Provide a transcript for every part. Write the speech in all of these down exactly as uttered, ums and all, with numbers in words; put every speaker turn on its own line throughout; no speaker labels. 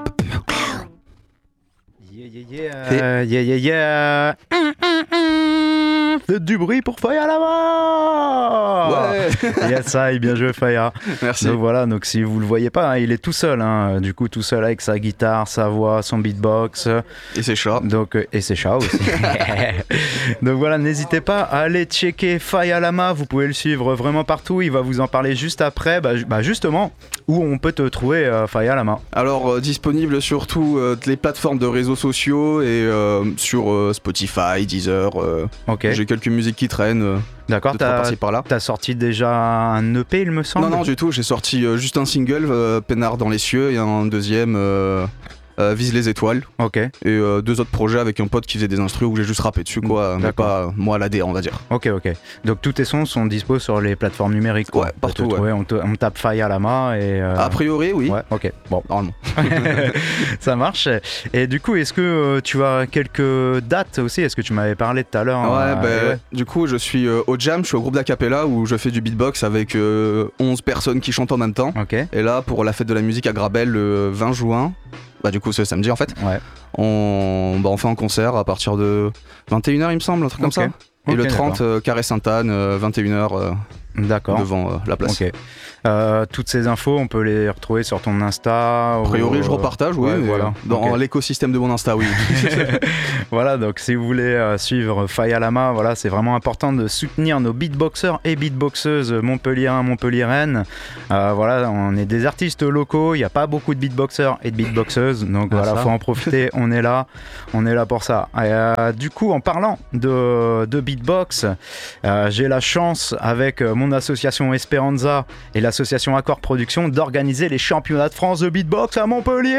Yeah, yeah, yeah, yeah, yeah, yeah. Faites du bruit pour Faya Lama.
Ouais.
Yes, ça, bien joué Faya.
Merci.
Donc voilà, donc si vous le voyez pas, hein, il est tout seul, hein, du coup tout seul avec sa guitare, sa voix, son beatbox.
Et ses chats.
Donc, euh, et ses chats aussi. Donc voilà, n'hésitez pas à aller checker Faya Lama, vous pouvez le suivre vraiment partout, il va vous en parler juste après, bah, bah justement, où on peut te trouver euh, Faya Lama.
Alors euh, disponible sur toutes euh, les plateformes de réseaux sociaux et euh, sur euh, Spotify, Deezer. Euh,
Ok.
J'ai quelques musiques qui traînent. Euh,
D'accord,
deux, trois
t'as,
par-ci par-là.
t'as sorti déjà un E P, il me semble.
Non, non, du tout. J'ai sorti euh, juste un single, euh, Peinard dans les cieux, et un deuxième, euh, euh, Vise les étoiles.
Ok,
Et euh, deux autres projets avec un pote qui faisait des instrus où j'ai juste rappé dessus, quoi. Mais
D'accord.
pas euh, moi à l'A D, on va dire.
ok, ok. Donc tous tes sons sont dispo sur les plateformes numériques. Quoi.
Ouais,
On peut
partout,
te
ouais.
trouver, on, te- on tape Faya Lama et. euh,
A priori, oui.
Ouais, ok, bon.
Normalement.
Ça marche. Et du coup, est-ce que euh, tu as quelques dates aussi? Est-ce que tu m'avais parlé tout à l'heure?
Ouais,
euh,
bah,
ouais.
du coup, je suis euh, au Jam, je suis au groupe d'Acapella où je fais du beatbox avec euh, onze personnes qui chantent en même temps.
Ok,
Et là, pour la fête de la musique à Grabel le vingt juin, bah du coup, c'est samedi en fait,
ouais.
on, bah, on fait un concert à partir de vingt et une heures, il me semble, un truc
Ok.
comme ça. Et
Ok,
le trente,
d'accord.
euh, Carré Sainte-Anne, euh, vingt et une heures, euh,
D'accord.
devant euh, la place.
Ok. Euh, toutes ces infos, on peut les retrouver sur ton Insta.
A priori,
ou,
je
euh,
repartage, oui,
ouais,
mais,
voilà.
euh, dans
Ok.
l'écosystème de mon Insta, oui.
Voilà, donc si vous voulez euh, suivre Faya Lama, voilà, c'est vraiment important de soutenir nos beatboxers et beatboxeuses montpelliérains, montpelliéraines. Euh, voilà, on est des artistes locaux, il n'y a pas beaucoup de beatboxers et de beatboxeuses, donc
Ah,
voilà,
ça.
faut en profiter, on est là, on est là pour ça. Et, euh, du coup, en parlant de, de beatbox, euh, j'ai la chance avec euh, mon association Esperanza et l'association Accord Production d'organiser les championnats de France de beatbox à Montpellier.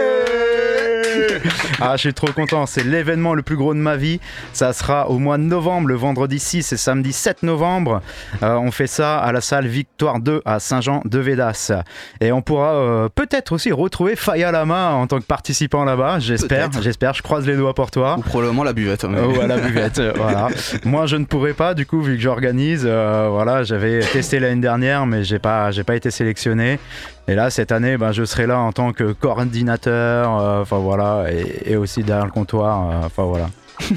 Ah, je suis trop content, c'est l'événement le plus gros de ma vie. Ça sera au mois de novembre, le vendredi six et samedi sept novembre. Euh, on fait ça à la salle Victoire deux à Saint-Jean-de-Védas. Et on pourra euh, peut-être aussi retrouver Faya Lama en tant que participant là-bas, j'espère,
Peut-être.
j'espère, je croise les doigts pour toi.
Ou probablement la buvette. mais-
Oh, à la buvette, euh, voilà. Moi, je ne pourrais pas, du coup, vu que j'organise. Euh, voilà, j'avais testé l'année dernière, mais j'ai pas, j'ai pas été sélectionné. Et là, cette année, ben, je serai là en tant que coordinateur. Enfin voilà, et, et aussi derrière le comptoir. Enfin voilà.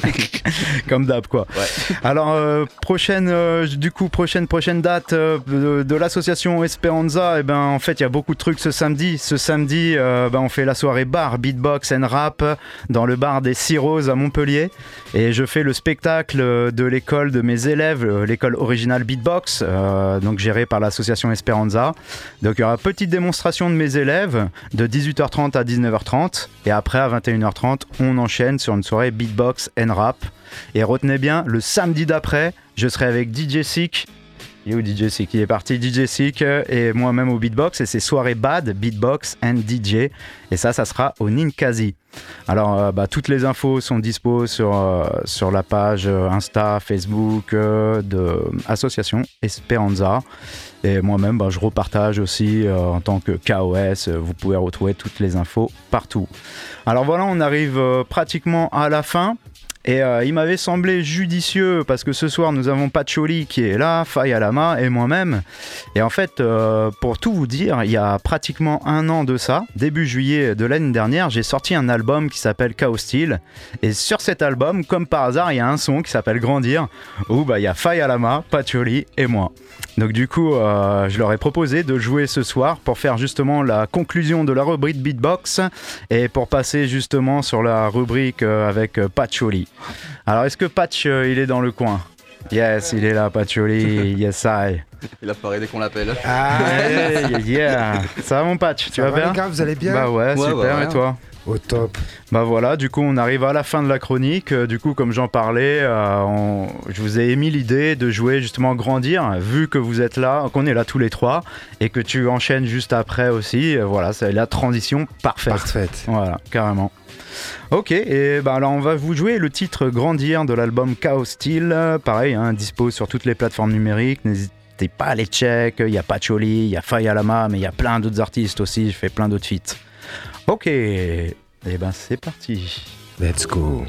Comme d'hab quoi.
Ouais.
Alors euh, prochaine euh, du coup prochaine prochaine date euh, de, de l'association Esperanza, et ben en fait il y a beaucoup de trucs ce samedi. Ce samedi euh, ben, on fait la soirée bar beatbox and rap dans le bar des Six Roses à Montpellier et je fais le spectacle de l'école de mes élèves, euh, l'école originale beatbox, euh, donc gérée par l'association Esperanza. Donc il y aura une petite démonstration de mes élèves de dix-huit heures trente à dix-neuf heures trente et après à vingt et une heures trente on enchaîne sur une soirée beatbox and rap. Et retenez bien, le samedi d'après, je serai avec D J Sick. Il est où D J Sick? Il est parti, D J Sick et moi-même au beatbox. Et c'est soirée bad, beatbox and D J. Et ça, ça sera au Ninkasi. Alors, euh, bah, toutes les infos sont dispo sur, euh, sur la page Insta, Facebook euh, de l'association Esperanza. Et moi-même, bah, je repartage aussi euh, en tant que K O S. Vous pouvez retrouver toutes les infos partout. Alors voilà, on arrive euh, pratiquement à la fin. Et euh, il m'avait semblé judicieux parce que ce soir nous avons Patchouli qui est là, Faya Lama et moi-même. Et en fait, euh, pour tout vous dire, il y a pratiquement un an de ça, début juillet de l'année dernière, j'ai sorti un album qui s'appelle Chaos Style. Et sur cet album, comme par hasard, il y a un son qui s'appelle Grandir, où bah, il y a Faya Lama, Patchouli et moi. Donc du coup, euh, je leur ai proposé de jouer ce soir pour faire justement la conclusion de la rubrique Beatbox et pour passer justement sur la rubrique euh, avec euh, Patchouli. Alors, est-ce que Patch, euh, il est dans le coin? Yes, il est là, Patchouli. Yes, I.
Il apparaît dès qu'on l'appelle.
Ah,
Hey, yeah. Ça va, mon Patch? Tu
ça
vas
va
bien?
les gars, vous allez bien?
Bah ouais,
Ouais,
super.
ouais, ouais.
Et toi?
Au top.
Bah voilà, du coup on arrive à la fin de la chronique. Euh, Du coup comme j'en parlais, euh, on- je vous ai émis l'idée de jouer justement Grandir, vu que vous êtes là, qu'on est là tous les trois, et que tu enchaînes juste après aussi. Euh, voilà, c'est la transition parfaite.
Parfaite.
Voilà, carrément. Ok, et bah alors on va vous jouer le titre Grandir de l'album Chaos Style. Euh, Pareil, hein, dispo sur toutes les plateformes numériques. N'hésitez pas à les check. Il y a Patchouli, il y a Faya Lama, mais il y a plein d'autres artistes aussi. Je fais plein d'autres feats. Ok, et ben c'est parti.
Let's go.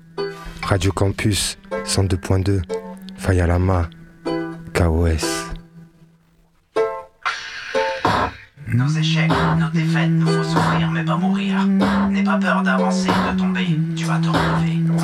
Radio Campus cent deux point deux. Faya Lama. K O S.
nos échecs, nos défaites nous font souffrir mais pas mourir. N'aie pas peur d'avancer, de tomber, tu vas te relever.